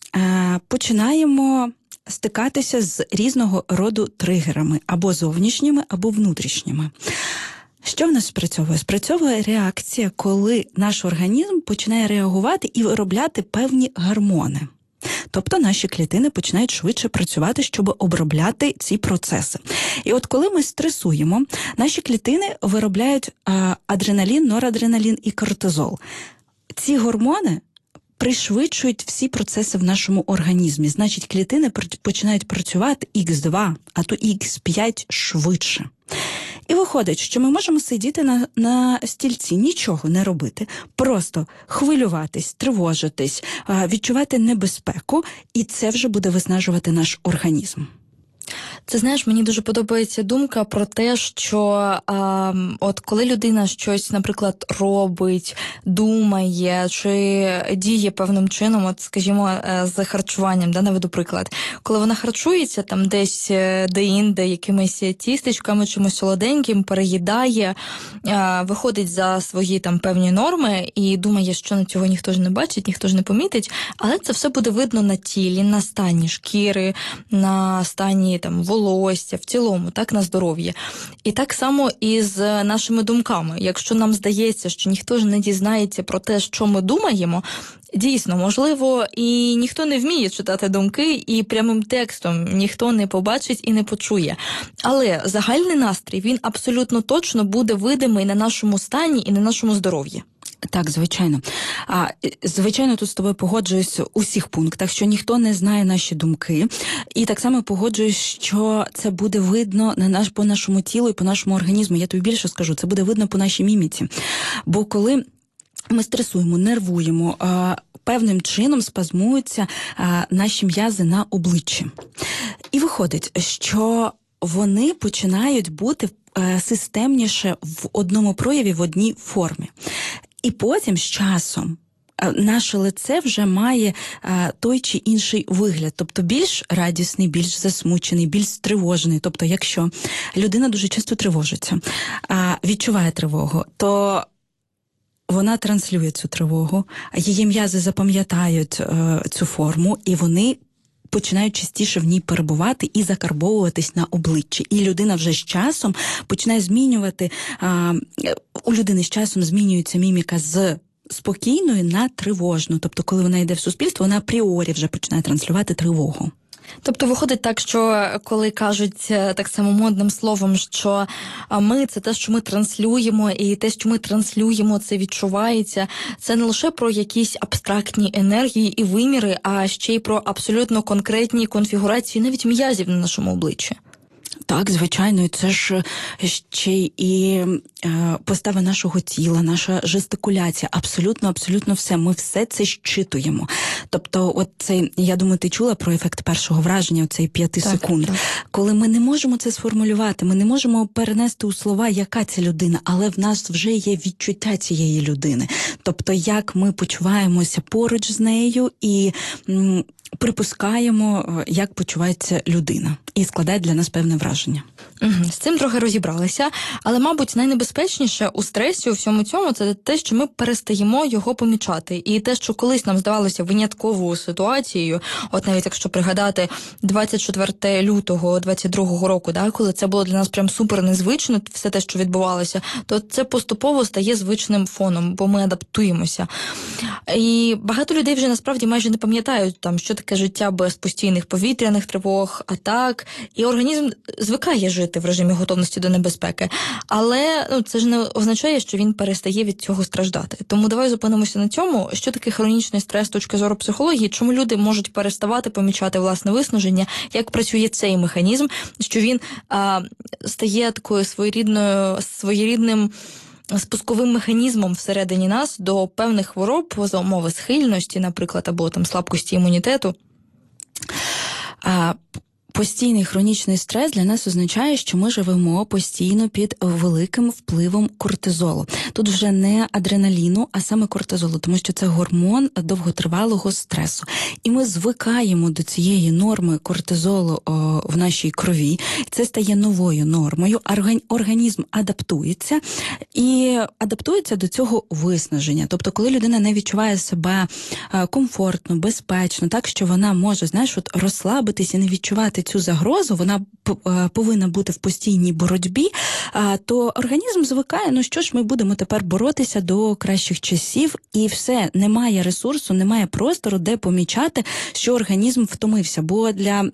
починаємо стикатися з різного роду тригерами, або зовнішніми, або внутрішніми, що в нас спрацьовує? Спрацьовує реакція, коли наш організм починає реагувати і виробляти певні гормони. Тобто наші клітини починають швидше працювати, щоб обробляти ці процеси. І от коли ми стресуємо, наші клітини виробляють адреналін, норадреналін і кортизол. Ці гормони пришвидшують всі процеси в нашому організмі. Значить, клітини починають працювати Х2, а то Х5 швидше. І виходить, що ми можемо сидіти на стільці, нічого не робити, просто хвилюватись, тривожитись, відчувати небезпеку, і це вже буде виснажувати наш організм. Це, знаєш, мені дуже подобається думка про те, що от коли людина щось, наприклад, робить, думає чи діє певним чином, от, скажімо, з харчуванням, наведу приклад, коли вона харчується там десь де-інде якимись тістечками, чимось солоденьким, переїдає, виходить за свої там певні норми і думає, що на цього ніхто ж не бачить, ніхто ж не помітить, але це все буде видно на тілі, на стані шкіри, на стані там волосся, в цілому, так, на здоров'я. І так само і з нашими думками. Якщо нам здається, що ніхто ж не дізнається про те, що ми думаємо, дійсно, можливо, і ніхто не вміє читати думки, і прямим текстом ніхто не побачить і не почує. Але загальний настрій, він абсолютно точно буде видимий на нашому стані і на нашому здоров'ї. Так, звичайно. Звичайно, тут з тобою погоджуюсь у всіх пунктах, що ніхто не знає наші думки. І так само погоджуюсь, що це буде видно по нашому тілу і по нашому організму. Я тобі більше скажу, це буде видно по нашій міміці. Бо коли ми стресуємо, нервуємо, певним чином спазмуються наші м'язи на обличчі. І виходить, що вони починають бути системніше в одному прояві, в одній формі. І потім з часом наше лице вже має той чи інший вигляд, тобто більш радісний, більш засмучений, більш стривожений. Тобто якщо людина дуже часто тривожиться, відчуває тривогу, то вона транслює цю тривогу, її м'язи запам'ятають цю форму, і вони починають частіше в ній перебувати і закарбовуватись на обличчі. І людина вже з часом починає змінювати, у людини з часом змінюється міміка з спокійної на тривожну. Тобто, коли вона йде в суспільство, вона апріорі вже починає транслювати тривогу. Тобто виходить так, що коли кажуть так само модним словом, що ми – це те, що ми транслюємо, і те, що ми транслюємо, це відчувається, це не лише про якісь абстрактні енергії і виміри, а ще й про абсолютно конкретні конфігурації навіть м'язів на нашому обличчі. Так, звичайно, і це ж ще і постава нашого тіла, наша жестикуляція, абсолютно все. Ми все це щитуємо. Тобто, от цей, я думаю, ти чула про ефект першого враження, оцей 5 секунд. Так. Коли ми не можемо це сформулювати, ми не можемо перенести у слова, яка ця людина, але в нас вже є відчуття цієї людини. Тобто, як ми почуваємося поруч з нею і припускаємо, як почувається людина. І складає для нас певне враження. З цим трохи розібралися, але, мабуть, найнебезпечніше у стресі, у всьому цьому, це те, що ми перестаємо його помічати. І те, що колись нам здавалося винятковою ситуацією, от навіть якщо пригадати 24 лютого 22-го року, да, коли це було для нас прям супер незвично, все те, що відбувалося, то це поступово стає звичним фоном, бо ми адаптуємося. І багато людей вже насправді майже не пам'ятають, там, що таке життя без постійних повітряних тривог, атак, і організм звикає жити в режимі готовності до небезпеки. Але це ж не означає, що він перестає від цього страждати. Тому давай зупинимося на цьому, що таке хронічний стрес з точки зору психології, чому люди можуть переставати помічати власне виснаження, як працює цей механізм, що він стає такою своєрідним спусковим механізмом всередині нас до певних хвороб за умови схильності, наприклад, або там слабкості імунітету. Постійний хронічний стрес для нас означає, що ми живемо постійно під великим впливом кортизолу. Тут вже не адреналіну, а саме кортизолу, тому що це гормон довготривалого стресу. І ми звикаємо до цієї норми кортизолу в нашій крові. Це стає новою нормою. Організм адаптується і адаптується до цього виснаження. Тобто, коли людина не відчуває себе комфортно, безпечно, так, що вона може, розслабитись і не відчувати цю загрозу, вона повинна бути в постійній боротьбі, то організм звикає, що ж ми будемо тепер боротися до кращих часів, і все, немає ресурсу, немає простору, де помічати, що організм втомився, бо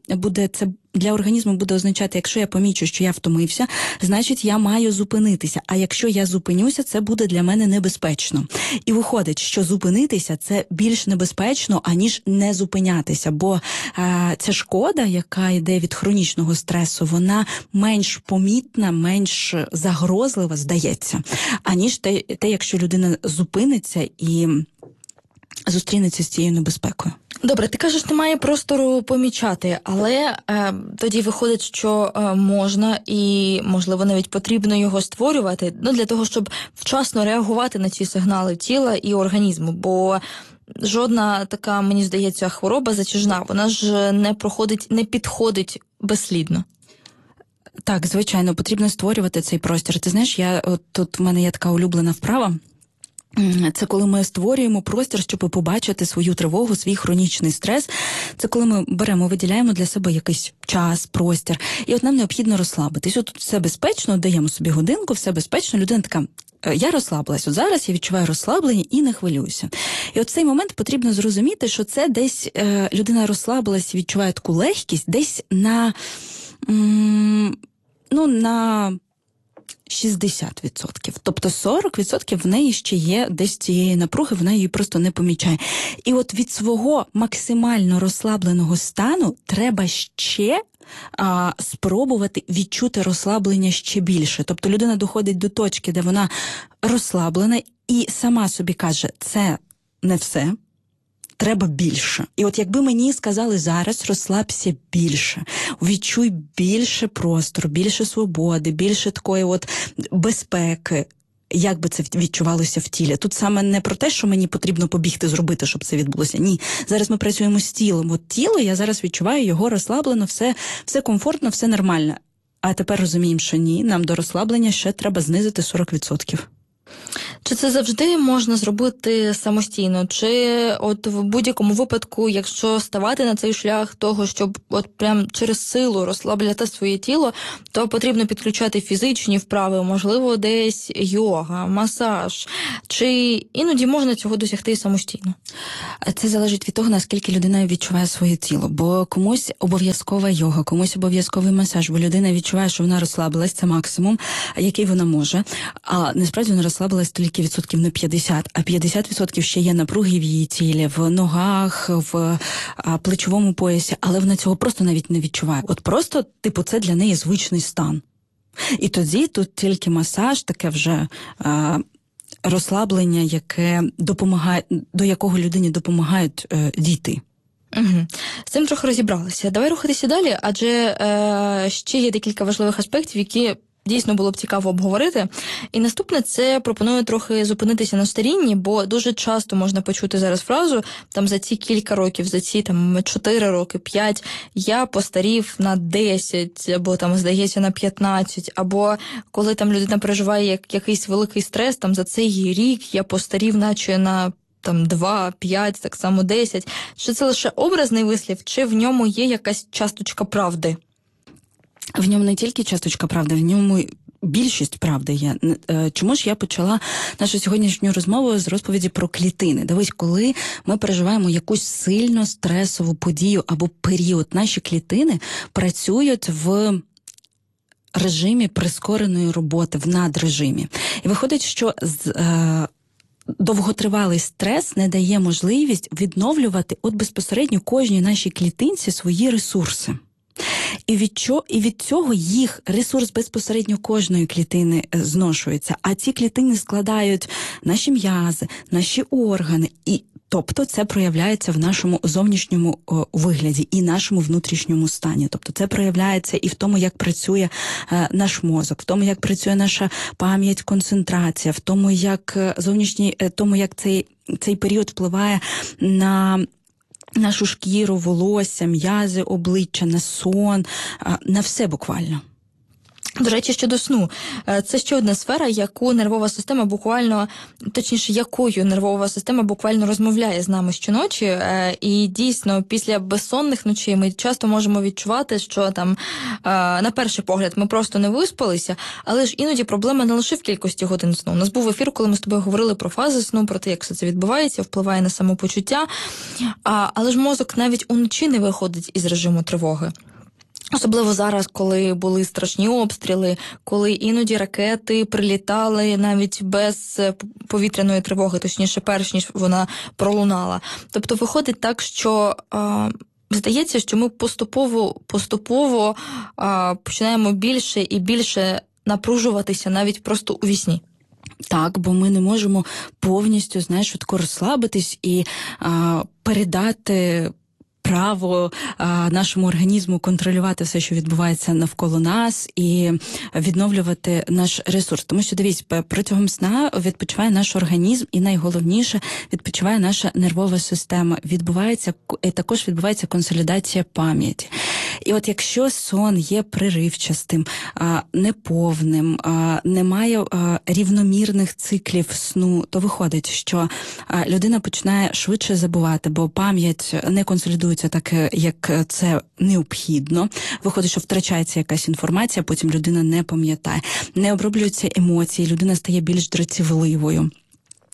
для організму буде означати, якщо я помічу, що я втомився, значить я маю зупинитися. А якщо я зупинюся, це буде для мене небезпечно. І виходить, що зупинитися – це більш небезпечно, аніж не зупинятися. Бо ця шкода, яка йде від хронічного стресу, вона менш помітна, менш загрозлива, здається, аніж те, якщо людина зупиниться і зустрінеться з цією небезпекою. Добре, ти кажеш, немає простору помічати, але тоді виходить, що можна і, можливо, навіть потрібно його створювати, для того, щоб вчасно реагувати на ці сигнали тіла і організму, бо жодна така, мені здається, хвороба затяжна, вона ж не підходить безслідно. Так, звичайно, потрібно створювати цей простір. Ти знаєш, тут в мене є така улюблена вправа. Це коли ми створюємо простір, щоб побачити свою тривогу, свій хронічний стрес. Це коли ми виділяємо для себе якийсь час, простір. І от нам необхідно розслабитись. От все безпечно, даємо собі годинку, все безпечно. Людина така, я розслабилась. От зараз я відчуваю розслаблення і не хвилююся. І от цей момент потрібно зрозуміти, що це десь людина розслабилась і відчуває таку легкість, десь на 60%. Тобто 40% в неї ще є десь цієї напруги, вона її просто не помічає. І от від свого максимально розслабленого стану треба ще спробувати відчути розслаблення ще більше. Тобто людина доходить до точки, де вона розслаблена і сама собі каже, це не все, треба більше. І от якби мені сказали зараз, розслабся більше, відчуй більше простору, більше свободи, більше такої от безпеки, як би це відчувалося в тілі. Тут саме не про те, що мені потрібно побігти зробити, щоб це відбулося. Ні, зараз ми працюємо з тілом. От тіло, я зараз відчуваю його розслаблено, все комфортно, все нормально. А тепер розуміємо, що ні, нам до розслаблення ще треба знизити 40%. Чи це завжди можна зробити самостійно? Чи от в будь-якому випадку, якщо ставати на цей шлях того, щоб от прям через силу розслабляти своє тіло, то потрібно підключати фізичні вправи, можливо, десь йога, масаж, чи іноді можна цього досягти самостійно? Це залежить від того, наскільки людина відчуває своє тіло, бо комусь обов'язкова йога, комусь обов'язковий масаж, бо людина відчуває, що вона розслабилась, це максимум, який вона може, а насправді вона розслабилась тільки відсотків на 50, а 50% ще є напруги в її тілі, в ногах, в плечовому поясі, але вона цього просто навіть не відчуває. От просто, це для неї звичний стан. І тоді тут тільки масаж, таке вже розслаблення, яке допомагає, до якого людині допомагають дійти. Угу. З цим трохи розібралися. Давай рухатися далі, адже ще є декілька важливих аспектів, які дійсно було б цікаво обговорити. І наступне, це пропоную трохи зупинитися на старінні, бо дуже часто можна почути зараз фразу, там за ці кілька років, за ці 4 роки, 5, я постарів на 10, або там, здається, на 15, або коли там людина переживає якийсь великий стрес, там за цей рік я постарів наче на 2, 5, так само 10. Чи це лише образний вислів, чи в ньому є якась часточка правди? В ньому не тільки часточка правди, в ньому більшість правди є. Чому ж я почала нашу сьогоднішню розмову з розповіді про клітини? Дивись, коли ми переживаємо якусь сильно стресову подію або період, наші клітини працюють в режимі прискореної роботи, в надрежимі. І виходить, що довготривалий стрес не дає можливість відновлювати безпосередньо кожній нашій клітинці свої ресурси. І від цього їх ресурс безпосередньо кожної клітини зношується. А ці клітини складають наші м'язи, наші органи. І тобто це проявляється в нашому зовнішньому вигляді і нашому внутрішньому стані. Тобто це проявляється і в тому, як працює наш мозок, в тому, як працює наша пам'ять, концентрація, в тому, як цей період впливає на нашу шкіру, волосся, м'язи, обличчя, на сон, на все буквально. До речі, щодо сну. Це ще одна сфера, якою нервова система буквально розмовляє з нами щоночі. І дійсно, після безсонних ночей ми часто можемо відчувати, що там, на перший погляд, ми просто не виспалися, але ж іноді проблема не лише в кількості годин сну. У нас був ефір, коли ми з тобою говорили про фази сну, про те, як все це відбувається, впливає на самопочуття. Але ж мозок навіть уночі не виходить із режиму тривоги. Особливо зараз, коли були страшні обстріли, коли іноді ракети прилітали навіть без повітряної тривоги, точніше, перш ніж вона пролунала. Тобто виходить так, що здається, що ми поступово починаємо більше і більше напружуватися навіть просто у вісні. Так, бо ми не можемо повністю, швидко розслабитись і передати право нашому організму контролювати все, що відбувається навколо нас, і відновлювати наш ресурс. Тому що, дивіться, протягом сна відпочиває наш організм, і найголовніше, відпочиває наша нервова система. Також відбувається консолідація пам'яті. І от якщо сон є приривчастим, неповним, немає рівномірних циклів сну, то виходить, що людина починає швидше забувати, бо пам'ять не консолідується так, як це необхідно. Виходить, що втрачається якась інформація, потім людина не пам'ятає. Не оброблюються емоції, людина стає більш дратівливою.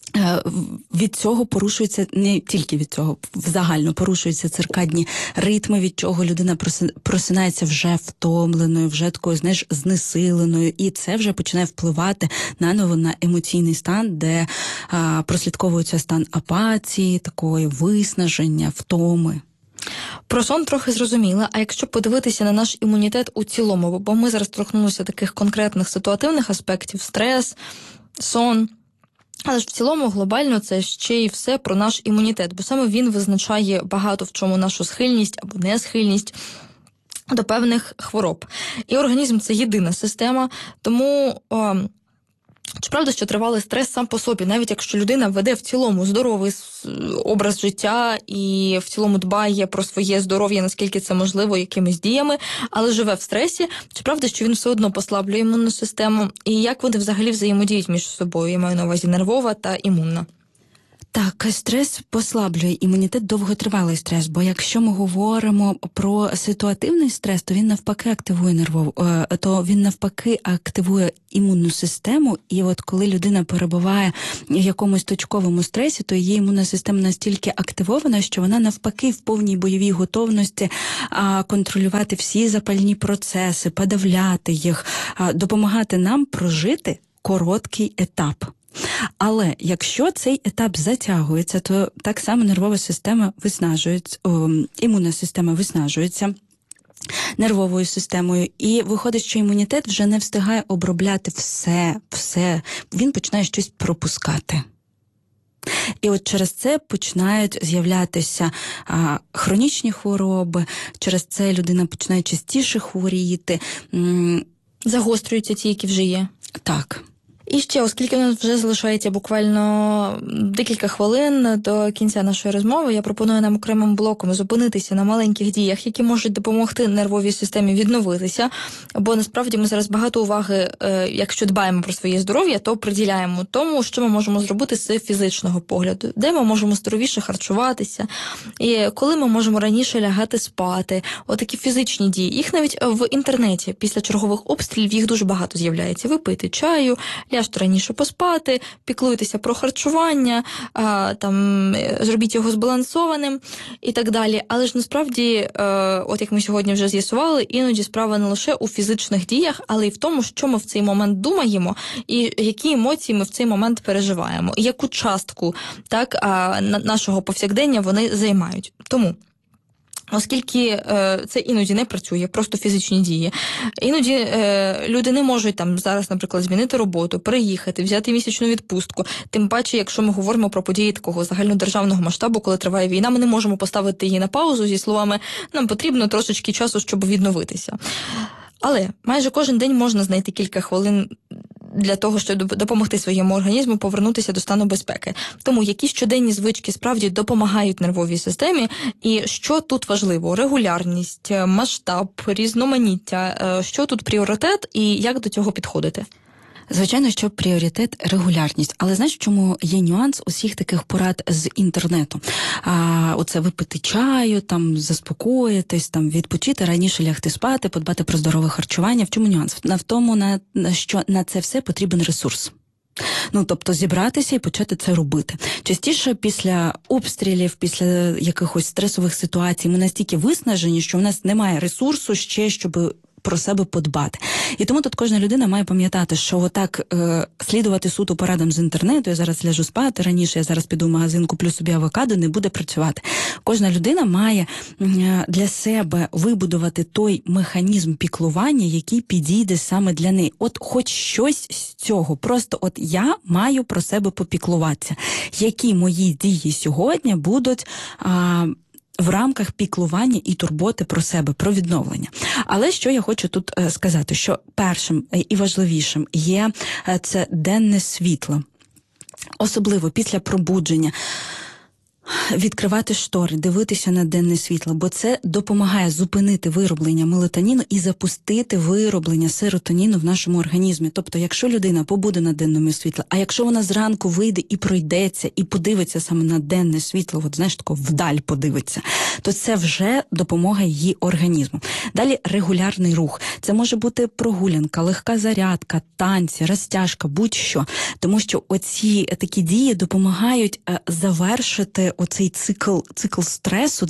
від цього порушується, не тільки від цього, взагально порушуються циркадні ритми, від чого людина просинається вже втомленою, вже такою, знаєш, знесиленою, і це вже починає впливати наново на емоційний стан, де прослідковується стан апатії, такої виснаження, втоми. Про сон трохи зрозуміла, а якщо подивитися на наш імунітет у цілому, бо ми зараз торкнулися таких конкретних ситуативних аспектів, стрес, сон, але ж в цілому глобально це ще й все про наш імунітет, бо саме він визначає багато в чому нашу схильність або несхильність до певних хвороб. І організм – це єдина система, тому... Чи правда, що тривалий стрес сам по собі, навіть якщо людина веде в цілому здоровий образ життя і в цілому дбає про своє здоров'я, наскільки це можливо, якимись діями, але живе в стресі, чи правда, що він все одно послаблює імунну систему? І як вони взагалі взаємодіють між собою? Я маю на увазі нервова та імунна. Так, стрес послаблює імунітет, довготривалий стрес, бо якщо ми говоримо про ситуативний стрес, то він навпаки активує імунну систему, і от коли людина перебуває в якомусь точковому стресі, то її імунна система настільки активована, що вона навпаки в повній бойовій готовності контролювати всі запальні процеси, подавляти їх, допомагати нам прожити короткий етап. Але якщо цей етап затягується, то так само нервова система виснажується, імунна система виснажується нервовою системою, і виходить, що імунітет вже не встигає обробляти все, він починає щось пропускати. І от через це починають з'являтися хронічні хвороби, через це людина починає частіше хворіти. Загострюються ті, які вже є. Так. І ще, оскільки у нас вже залишається буквально декілька хвилин до кінця нашої розмови, я пропоную нам окремим блоком зупинитися на маленьких діях, які можуть допомогти нервовій системі відновитися, бо насправді ми зараз багато уваги, якщо дбаємо про своє здоров'я, то приділяємо тому, що ми можемо зробити з фізичного погляду, де ми можемо здоровіше харчуватися, і коли ми можемо раніше лягати спати, отакі фізичні дії. Їх навіть в інтернеті після чергових обстрілів їх дуже багато з'являється. Випити чаю, ляжте раніше поспати, піклуйтеся про харчування, зробіть його збалансованим і так далі. Але ж насправді, от як ми сьогодні вже з'ясували, іноді справа не лише у фізичних діях, але й в тому, що ми в цей момент думаємо і які емоції ми в цей момент переживаємо, і яку частку нашого повсякдення вони займають. Тому... Оскільки це іноді не працює, просто фізичні дії. Іноді люди не можуть зараз, наприклад, змінити роботу, переїхати, взяти місячну відпустку. Тим паче, якщо ми говоримо про події такого загальнодержавного масштабу, коли триває війна, ми не можемо поставити її на паузу зі словами «нам потрібно трошечки часу, щоб відновитися». Але майже кожен день можна знайти кілька хвилин для того, щоб допомогти своєму організму повернутися до стану безпеки. Тому які щоденні звички справді допомагають нервовій системі, і що тут важливо? Регулярність, масштаб, різноманіття, що тут пріоритет і як до цього підходити? Звичайно, що пріоритет – регулярність. Але знаєш, в чому є нюанс усіх таких порад з інтернету? Оце випити чаю, заспокоїтись, відпочити, раніше лягти спати, подбати про здорове харчування. В чому нюанс? В тому, що на це все потрібен ресурс. Тобто зібратися і почати це робити. Частіше після обстрілів, після якихось стресових ситуацій ми настільки виснажені, що в нас немає ресурсу ще, щоб про себе подбати. І тому тут кожна людина має пам'ятати, що отак слідувати суто порадам з інтернету, я зараз ляжу спати, раніше я зараз піду в магазин, куплю собі авокадо, не буде працювати. Кожна людина має для себе вибудувати той механізм піклування, який підійде саме для неї. От хоч щось з цього. Просто я маю про себе попіклуватися. Які мої дії сьогодні будуть в рамках піклування і турботи про себе, про відновлення. Але що я хочу тут сказати, що першим і важливішим є це денне світло. Особливо після пробудження. відкривати штори, дивитися на денне світло, бо це допомагає зупинити вироблення мелатоніну і запустити вироблення серотоніну в нашому організмі. Тобто, якщо людина побуде на денному світлі, а якщо вона зранку вийде і пройдеться, і подивиться саме на денне світло, от знаєш, тако вдаль подивиться, то це вже допомога її організму. Далі регулярний рух. Це може бути прогулянка, легка зарядка, танці, розтяжка, будь-що. Тому що оці такі дії допомагають завершити оцей цикл стресу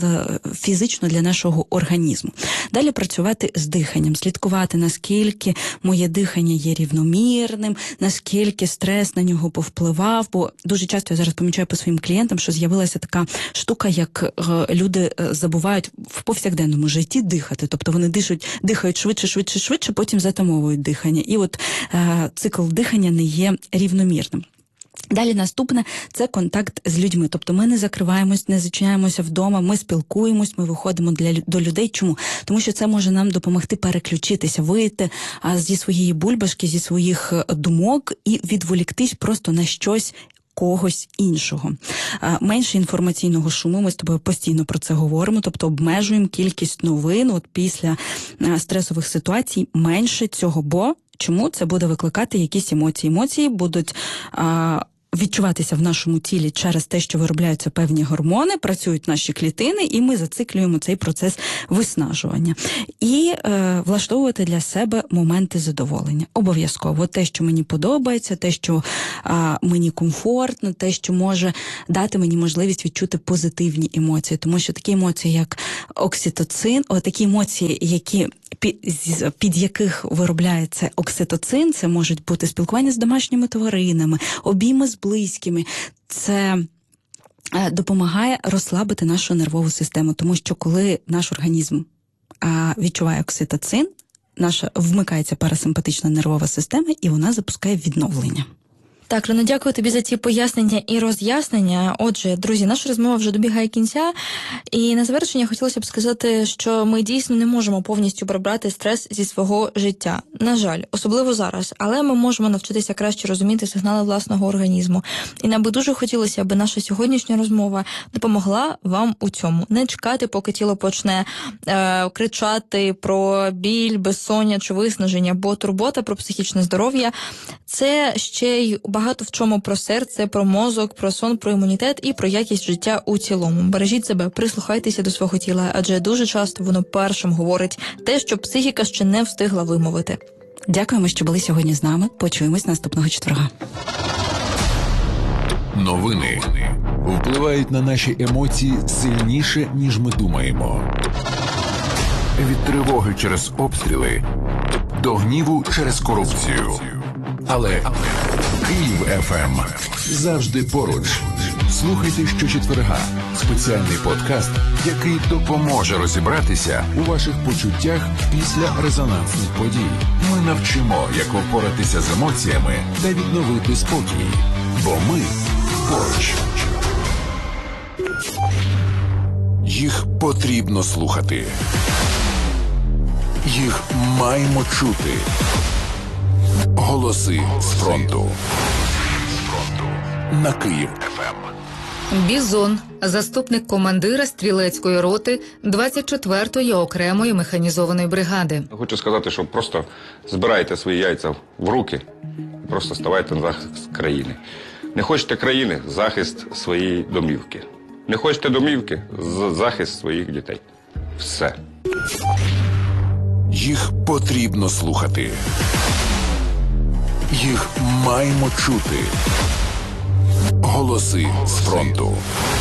фізично для нашого організму. Далі працювати з диханням, слідкувати, наскільки моє дихання є рівномірним, наскільки стрес на нього повпливав, бо дуже часто я зараз помічаю по своїм клієнтам, що з'явилася така штука, як люди забувають в повсякденному житті дихати. Тобто вони дихають швидше, потім затамовують дихання. І от цикл дихання не є рівномірним. Далі наступне – це контакт з людьми. Тобто ми не закриваємось, не зачиняємося вдома, ми спілкуємось, ми виходимо до людей. Чому? Тому що це може нам допомогти переключитися, вийти зі своєї бульбашки, зі своїх думок і відволіктись просто на щось когось іншого. Менше інформаційного шуму, ми з тобою постійно про це говоримо, тобто обмежуємо кількість новин от після стресових ситуацій, менше цього, бо чому? Це буде викликати якісь емоції. Емоції будуть відчуватися в нашому тілі через те, що виробляються певні гормони, працюють наші клітини, і ми зациклюємо цей процес виснажування. І влаштовувати для себе моменти задоволення. Обов'язково. Те, що мені подобається, те, що мені комфортно, те, що може дати мені можливість відчути позитивні емоції. Тому що такі емоції, як окситоцин, такі емоції, під яких виробляється окситоцин, це можуть бути спілкування з домашніми тваринами, обійми з близькими. Це допомагає розслабити нашу нервову систему, тому що коли наш організм відчуває окситоцин, вмикається парасимпатична нервова система і вона запускає відновлення. Так, Лено, дякую тобі за ці пояснення і роз'яснення. Отже, друзі, наша розмова вже добігає кінця. І на завершення хотілося б сказати, що ми дійсно не можемо повністю прибрати стрес зі свого життя. На жаль, особливо зараз. Але ми можемо навчитися краще розуміти сигнали власного організму. І нам би дуже хотілося, аби наша сьогоднішня розмова допомогла вам у цьому. Не чекати, поки тіло почне кричати про біль, безсоння чи виснаження, бо турбота про психічне здоров'я – це ще й багато в чому про серце, про мозок, про сон, про імунітет і про якість життя у цілому. Бережіть себе, прислухайтеся до свого тіла, адже дуже часто воно першим говорить те, що психіка ще не встигла вимовити. Дякуємо, що були сьогодні з нами. Почуємось наступного четверга. Новини впливають на наші емоції сильніше, ніж ми думаємо. Від тривоги через обстріли до гніву через корупцію. Але Київ ФМ завжди поруч. Слухайте щочетверга спеціальний подкаст, який допоможе розібратися у ваших почуттях після резонансних подій. Ми навчимо, як впоратися з емоціями та відновити спокій. Бо ми поруч. Їх потрібно слухати. Їх маємо чути. Голоси з фронту. На Київ ФМ. Бізон, заступник командира стрілецької роти 24-ї окремої механізованої бригади. Хочу сказати, що просто збирайте свої яйця в руки, просто ставайте на захист країни. Не хочете країни – захист своєї домівки. Не хочете домівки – захист своїх дітей. Все. Їх потрібно слухати. Їх маємо чути. Голоси з фронту.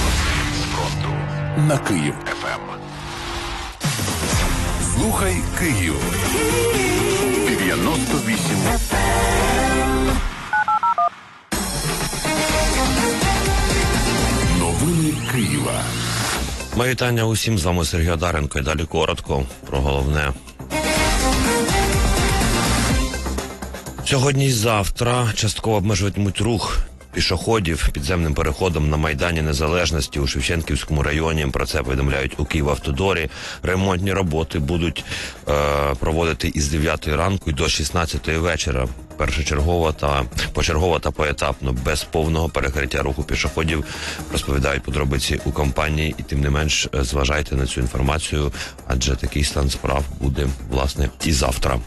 На Київ ФМ. Слухай Київ. 98 FM. Новини Києва. Мої вітання усім, з вами Сергій Одаренко. І далі коротко про головне. Сьогодні і завтра частково обмежуватимуть рух пішоходів підземним переходом на Майдані Незалежності у Шевченківському районі. Про це повідомляють у Київавтодорі. Ремонтні роботи будуть проводити із 9 ранку і до 16 вечора. Почергово та поетапно, без повного перекриття руху пішоходів, розповідають подробиці у компанії. І тим не менш, зважайте на цю інформацію, адже такий стан справ буде, власне, і завтра.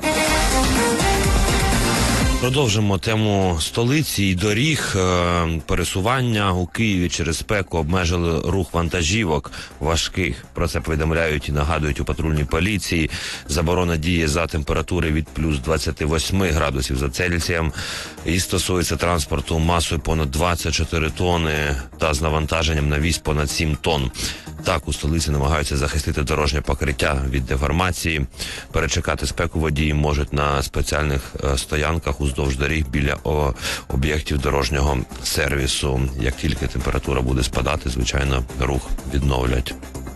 Продовжимо тему столиці і доріг. Пересування у Києві через спеку обмежили рух вантажівок важких. Про це повідомляють і нагадують у патрульній поліції. Заборона діє за температури від плюс 28 градусів за Цельсієм. І стосується транспорту масою понад 24 тонни та з навантаженням на вісь понад 7 тонн. Так, у столиці намагаються захистити дорожнє покриття від деформації. Перечекати спеку водії можуть на спеціальних стоянках уздовж доріг біля об'єктів дорожнього сервісу. Як тільки температура буде спадати, звичайно, рух відновлять.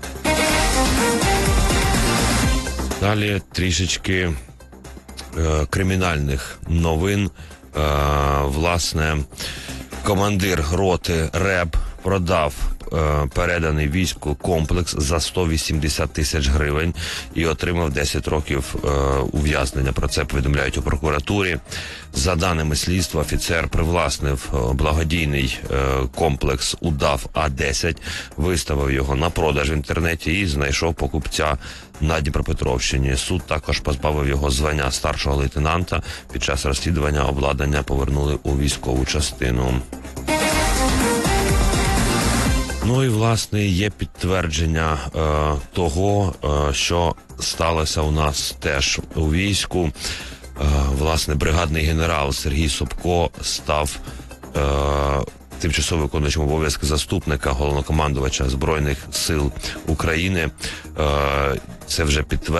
Далі трішечки кримінальних новин. Власне, командир роти РЕБ продав переданий війську комплекс за 180 тисяч гривень і отримав 10 років ув'язнення. Про це повідомляють у прокуратурі. За даними слідства, офіцер привласнив благодійний комплекс «Удав А-10», виставив його на продаж в інтернеті і знайшов покупця на Дніпропетровщині. Суд також позбавив його звання старшого лейтенанта. Під час розслідування обладнання повернули у військову частину. Ну і, власне, є підтвердження того, що сталося у нас теж у війську. Власне, бригадний генерал Сергій Собко став тимчасово виконуючим обов'язки заступника головнокомандувача Збройних сил України. Це вже підтвердження.